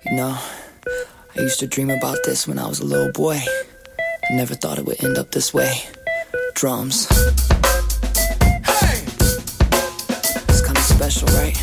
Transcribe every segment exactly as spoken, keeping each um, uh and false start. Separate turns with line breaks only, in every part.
You know, I used to dream about this when I was a little boy. I never thought it would end up this way. Drums. Hey! It's kind of special, right?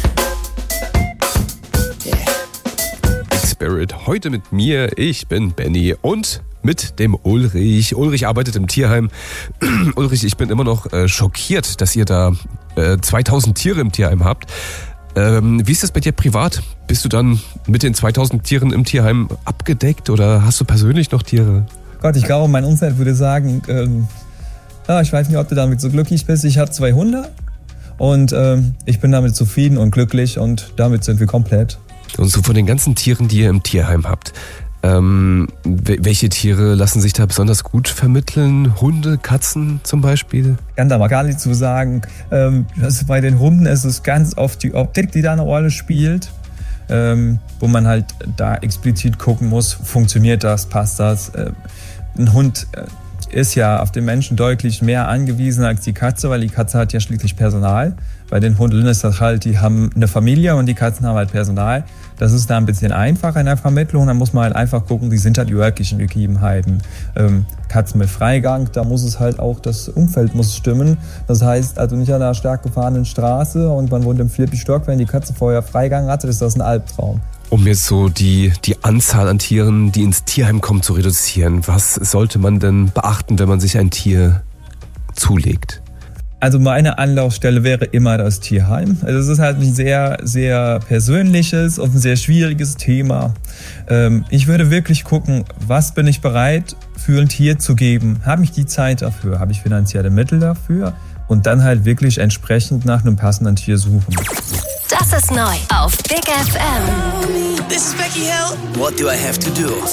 Yeah.
Spirit, heute mit mir, ich bin Benny und mit dem Ulrich. Ulrich arbeitet im Tierheim. Ulrich, ich bin immer noch äh, schockiert, dass ihr da äh, zweitausend Tiere im Tierheim habt. Ähm, wie ist das bei dir privat? Bist du dann mit den zweitausend Tieren im Tierheim abgedeckt oder hast du persönlich noch Tiere?
Gott, ich glaube, mein Umfeld würde sagen, ähm, ja, ich weiß nicht, ob du damit so glücklich bist. Ich habe zwei Hunde und ähm, ich bin damit zufrieden und glücklich und damit sind wir komplett.
Und so von den ganzen Tieren, die ihr im Tierheim habt, ähm, welche Tiere lassen sich da besonders gut vermitteln? Hunde, Katzen zum Beispiel?
Ich kann da mal gar nicht zu sagen. Ähm, also bei den Hunden ist es ganz oft die Optik, die da eine Rolle spielt, ähm, wo man halt da explizit gucken muss, funktioniert das, passt das? Äh, ein Hund äh, ist ja auf den Menschen deutlich mehr angewiesen als die Katze, weil die Katze hat ja schließlich Personal. Bei den Hunden ist das halt, die haben eine Familie und die Katzen haben halt Personal. Das ist da ein bisschen einfacher in der Vermittlung. Da muss man halt einfach gucken, wie sind halt die örtlichen Gegebenheiten. Ähm, Katzen mit Freigang, da muss es halt auch, das Umfeld muss stimmen. Das heißt, also nicht an einer stark gefahrenen Straße und man wohnt im vierten Stock, wenn die Katze vorher Freigang hatte, ist das ein Albtraum.
Um jetzt so die, die Anzahl an Tieren, die ins Tierheim kommen, zu reduzieren, was sollte man denn beachten, wenn man sich ein Tier zulegt?
Also meine Anlaufstelle wäre immer das Tierheim. Also es ist halt ein sehr, sehr persönliches und ein sehr schwieriges Thema. Ähm, ich würde wirklich gucken, was bin ich bereit für ein Tier zu geben? Habe ich die Zeit dafür? Habe ich finanzielle Mittel dafür? Und dann halt wirklich entsprechend nach einem passenden Tier suchen.
Das ist neu auf Big F M.
This is Becky Hill. What do I have to do?